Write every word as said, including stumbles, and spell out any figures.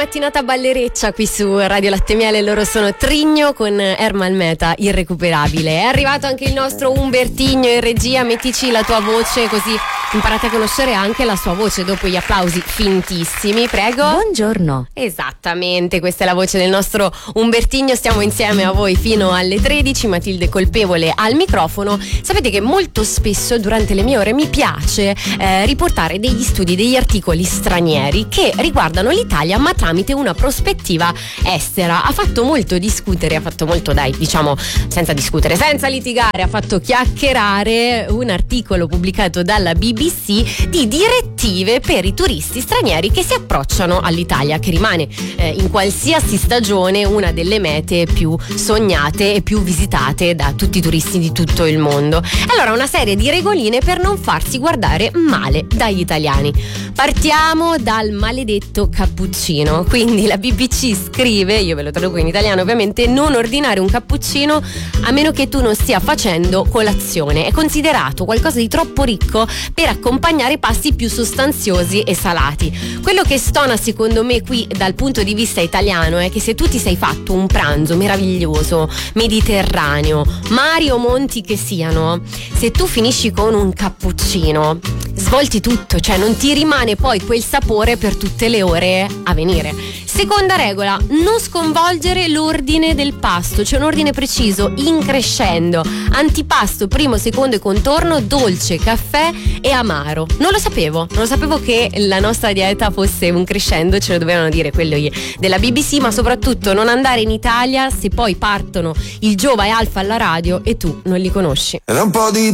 mattinata ballereccia qui su Radio Latte Miele. Loro sono Trigno con Ermal Meta, irrecuperabile. È arrivato anche il nostro Umbertigno in regia. Mettici la tua voce così imparate a conoscere anche la sua voce dopo gli applausi fintissimi, prego. Buongiorno. Esattamente, questa è la voce del nostro Umbertigno. Stiamo insieme a voi fino alle tredici. Matilde Colpevole al microfono. Sapete che molto spesso durante le mie ore mi piace eh, riportare degli studi, degli articoli stranieri che riguardano l'Italia ma tramite una prospettiva estera. Ha fatto molto discutere, ha fatto molto, dai, diciamo, senza discutere, senza litigare, ha fatto chiacchierare un articolo pubblicato dalla B B C di direttive per i turisti stranieri che si approcciano all'Italia, che rimane eh, in qualsiasi stagione una delle mete più sognate e più visitate da tutti i turisti di tutto il mondo. Allora, una serie di regoline per non farsi guardare male dagli italiani. Partiamo dal maledetto cappuccino. Quindi la B B C scrive, io ve lo traduco in italiano ovviamente: non ordinare un cappuccino a meno che tu non stia facendo colazione. È considerato qualcosa di troppo ricco per accompagnare pasti più sostanziosi e salati. Quello che stona secondo me qui dal punto di vista italiano è che se tu ti sei fatto un pranzo meraviglioso, mediterraneo, mari o monti che siano, se tu finisci con un cappuccino svolti tutto, cioè non ti rimane poi quel sapore per tutte le ore a venire. Seconda regola: non sconvolgere l'ordine del pasto, c'è un ordine preciso in crescendo: antipasto, primo, secondo e contorno, dolce, caffè e amaro. Non lo sapevo, non lo sapevo che la nostra dieta fosse un crescendo, ce lo dovevano dire quelli della B B C, ma soprattutto non andare in Italia se poi partono il Giova e Alfa alla radio e tu non li conosci. Era un po' di